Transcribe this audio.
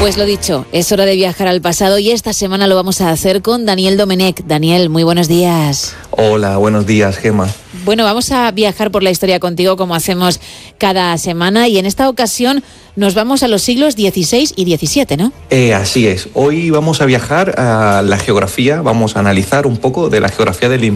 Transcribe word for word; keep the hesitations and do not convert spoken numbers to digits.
Pues lo dicho, es hora de viajar al pasado y esta semana lo vamos a hacer con Daniel Domenech. Daniel, muy buenos días. Hola, buenos días, Gemma. Bueno, vamos a viajar por la historia contigo como hacemos cada semana y en esta ocasión nos vamos a los siglos dieciséis y diecisiete, ¿no? Eh, así es. Hoy vamos a viajar a la geografía, vamos a analizar un poco de la geografía del